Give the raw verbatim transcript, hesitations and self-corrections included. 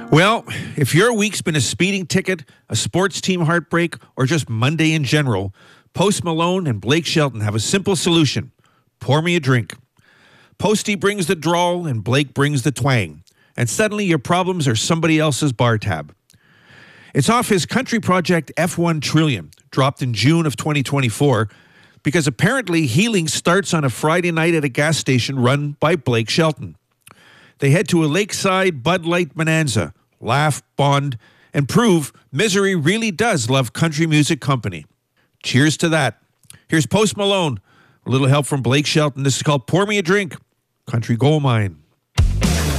Well, if your week's been a speeding ticket, a sports team heartbreak, or just Monday in general, Post Malone and Blake Shelton have a simple solution. Pour me a drink. Posty brings the drawl and Blake brings the twang. And suddenly your problems are somebody else's bar tab. It's off his country project F one Trillion, dropped in June of twenty twenty-four, because apparently healing starts on a Friday night at a gas station run by Blake Shelton. They head to a lakeside Bud Light bonanza, laugh, bond, and prove misery really does love country music company. Cheers to that. Here's Post Malone. A little help from Blake Shelton. This is called Pour Me a Drink, Country Gold Mine.